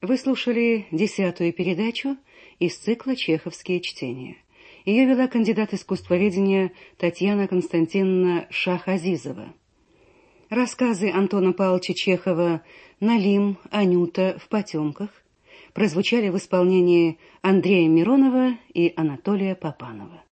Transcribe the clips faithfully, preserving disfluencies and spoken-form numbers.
Вы слушали десятую передачу из цикла «Чеховские чтения». Ее вела кандидат искусствоведения Татьяна Константиновна Шах-Азизова. Рассказы Антона Павловича Чехова «Налим», «Анюта», «В потемках» прозвучали в исполнении Андрея Миронова и Анатолия Папанова.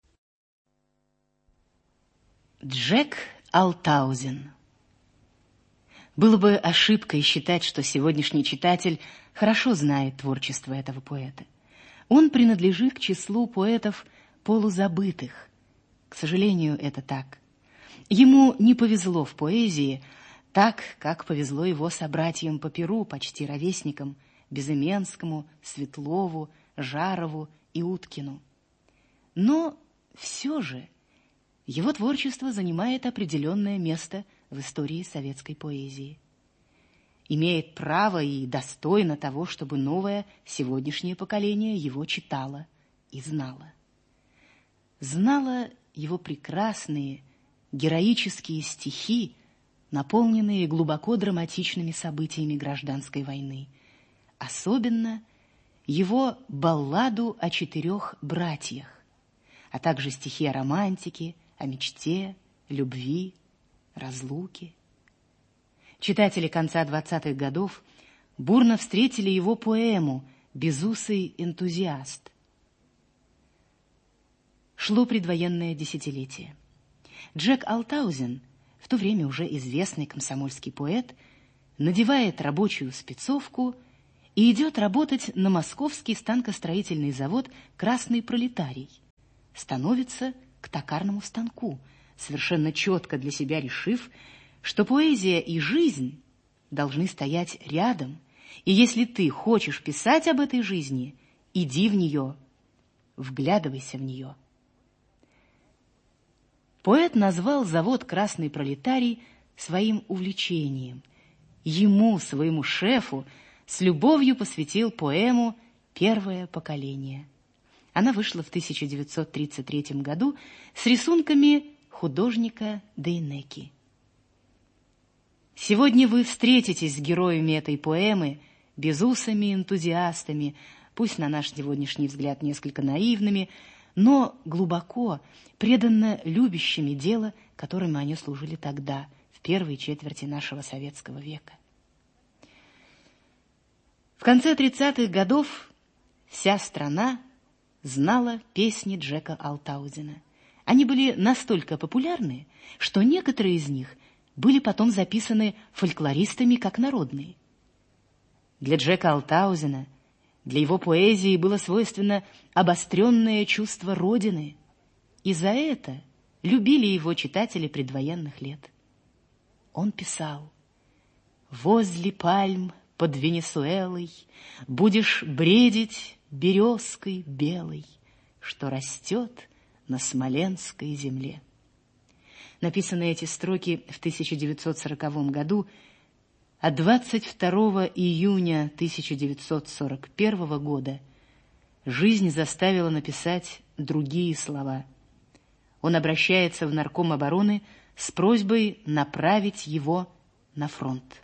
Джек Алтаузен. Было бы ошибкой считать, что сегодняшний читатель хорошо знает творчество этого поэта. Он принадлежит к числу поэтов полузабытых. К сожалению, это так. Ему не повезло в поэзии так, как повезло его собратьям по перу, почти ровесникам, Безыменскому, Светлову, Жарову и Уткину. Но все же его творчество занимает определенное место в истории советской поэзии. Имеет право и достойно того, чтобы новое сегодняшнее поколение его читало и знало. Знало его прекрасные, героические стихи, наполненные глубоко драматичными событиями гражданской войны, особенно его балладу о четырех братьях, а также стихи о романтике, о мечте, любви, разлуке. Читатели конца двадцатых годов бурно встретили его поэму «Безусый энтузиаст». Шло предвоенное десятилетие. Джек Алтаузен, в то время уже известный комсомольский поэт, надевает рабочую спецовку и идет работать на московский станкостроительный завод «Красный пролетарий». Становится к токарному станку, совершенно четко для себя решив, что поэзия и жизнь должны стоять рядом, и если ты хочешь писать об этой жизни, иди в нее, вглядывайся в нее. Поэт назвал завод «Красный пролетарий» своим увлечением. Ему, своему шефу, с любовью посвятил поэму «Первое поколение». Она вышла в тысяча девятьсот тридцать третьем году с рисунками художника Дейнеки. Сегодня вы встретитесь с героями этой поэмы, безусыми энтузиастами, пусть на наш сегодняшний взгляд несколько наивными, но глубоко, преданно любящими дело, которым они служили тогда, в первой четверти нашего советского века. В конце тридцатых годов вся страна знала песни Джека Алтаузена. Они были настолько популярны, что некоторые из них были потом записаны фольклористами как народные. Для Джека Алтаузена, для его поэзии было свойственно обостренное чувство Родины, и за это любили его читатели предвоенных лет. Он писал: «Возле пальм под Венесуэлой будешь бредить березкой белой, что растет на смоленской земле». Написаны эти строки в тысяча девятьсот сороковом году, а двадцать второго июня тысяча девятьсот сорок первого года жизнь заставила написать другие слова. Он обращается в нарком обороны с просьбой направить его на фронт.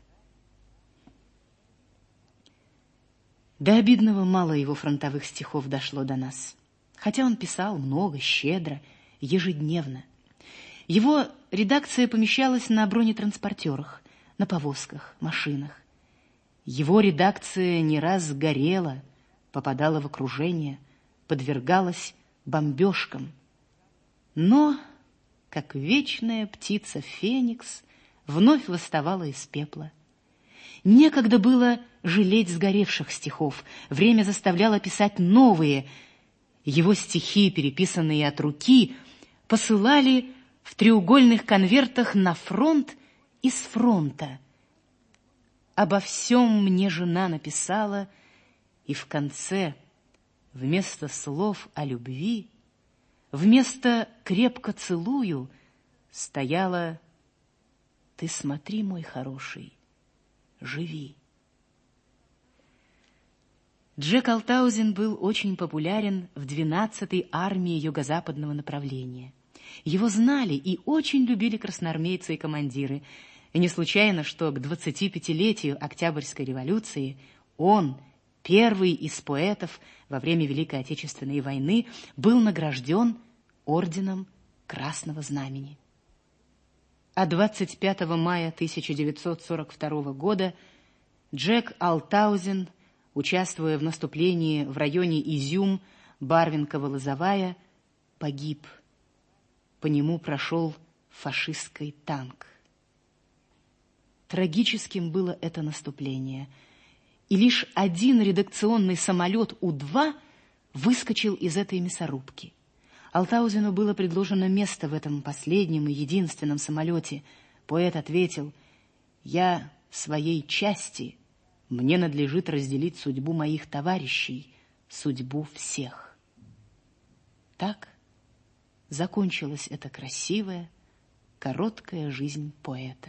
До обидного мало его фронтовых стихов дошло до нас, хотя он писал много, щедро, ежедневно. Его редакция помещалась на бронетранспортерах, на повозках, машинах. Его редакция не раз горела, попадала в окружение, подвергалась бомбежкам. Но, как вечная птица Феникс, вновь восставала из пепла. Некогда было жалеть сгоревших стихов, время заставляло писать новые. Его стихи, переписанные от руки, посылали в треугольных конвертах на фронт и с фронта. Обо всем мне жена написала, и в конце вместо слов о любви, вместо «крепко целую» стояла: «Ты смотри, мой хороший, живи». Джек Алтаузен был очень популярен в двенадцатой армии юго-западного направления. Его знали и очень любили красноармейцы и командиры. И не случайно, что к двадцатипятилетию Октябрьской революции он, первый из поэтов во время Великой Отечественной войны, был награжден орденом Красного Знамени. А двадцать пятого мая тысяча девятьсот сорок второго года Джек Алтаузен, участвуя в наступлении в районе Изюм, Барвинково-Лозовая, погиб. По нему прошел фашистский танк. Трагическим было это наступление, и лишь один редакционный самолет У-два выскочил из этой мясорубки. Алтаузену было предложено место в этом последнем и единственном самолете. Поэт ответил: «Я своей части, мне надлежит разделить судьбу моих товарищей, судьбу всех». Так закончилась эта красивая, короткая жизнь поэта.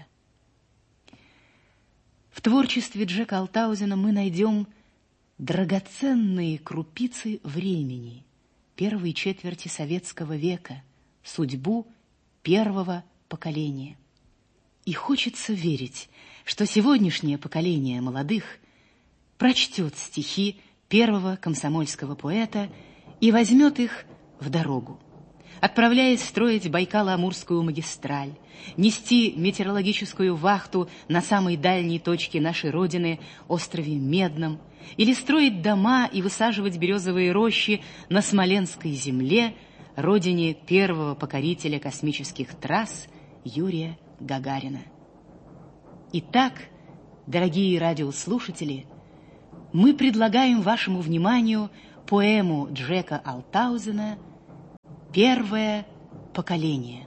В творчестве Джека Алтаузена мы найдем драгоценные крупицы времени, первой четверти советского века, судьбу первого поколения. И хочется верить, что сегодняшнее поколение молодых прочтет стихи первого комсомольского поэта и возьмет их в дорогу. Отправляясь строить Байкало-Амурскую магистраль, нести метеорологическую вахту на самой дальней точке нашей Родины, острове Медном, или строить дома и высаживать березовые рощи на Смоленской земле, родине первого покорителя космических трасс Юрия Гагарина. Итак, дорогие радиослушатели, мы предлагаем вашему вниманию поэму Джека Алтаузена «Первое поколение».